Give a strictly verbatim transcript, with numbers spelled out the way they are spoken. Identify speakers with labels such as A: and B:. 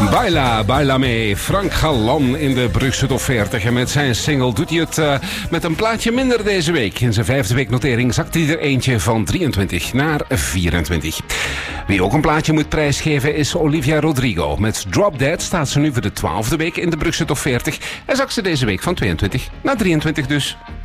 A: Baila, baila mee. Frank Galan in de Brugse Top veertig. En met zijn single doet hij het uh, met een plaatje minder deze week. In zijn vijfde weeknotering zakt hij er eentje van drieëntwintig naar vierentwintig. Wie ook een plaatje moet prijsgeven is Olivia Rodrigo. Met Drop Dead staat ze nu voor de twaalfde week in de Brugse Top veertig. En zakt ze deze week van tweeëntwintig naar drieëntwintig dus.